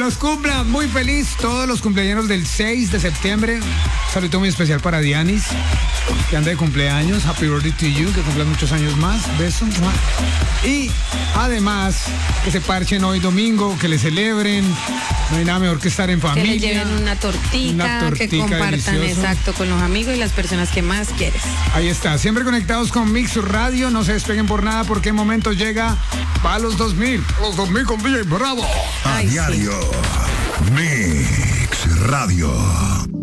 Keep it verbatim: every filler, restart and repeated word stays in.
los cumplan. Muy feliz todos los cumpleaños del seis de septiembre. Saludo muy especial para Dianis, que anda de cumpleaños. Happy birthday to you, que cumplan muchos años más. Besos. Y además, que se parchen hoy domingo, que le celebren. No hay nada mejor que estar en familia. Que le lleven una tortica, una tortica que compartan delicioso. Exacto con los amigos y las personas que más quieres. Ahí está, siempre conectados con Mix Radio. No se despeguen por nada porque en momento llega para los dos mil. Los dos mil con D J Bravo. A Ay, diario. Sí. Mix Radio.